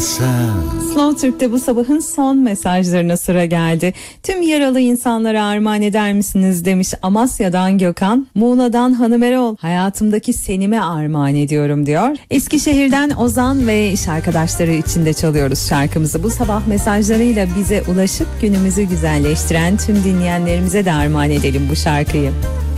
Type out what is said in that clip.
sen. Slow Türk'te bu sabahın son mesajlarına sıra geldi. Tüm yaralı insanlara armağan eder misiniz demiş Amasya'dan Gökhan. Muğla'dan Hanım Erol, hayatımdaki senime armağan ediyorum diyor. Eskişehir'den Ozan ve iş arkadaşları için de çalıyoruz şarkımızı. Bu sabah mesajlarıyla bize ulaşıp günümüzü güzelleştiren tüm dinleyenlerimize de armağan edelim bu şarkıyı.